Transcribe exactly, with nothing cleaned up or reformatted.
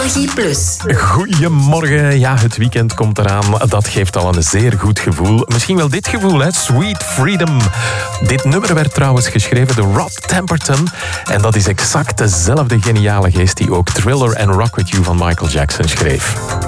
Plus. Goedemorgen. Ja, het weekend komt eraan. Dat geeft al een zeer goed gevoel. Misschien wel dit gevoel, hè? Sweet Freedom. Dit nummer werd trouwens geschreven door Rod Temperton. En dat is exact dezelfde geniale geest die ook Thriller en Rock With You van Michael Jackson schreef.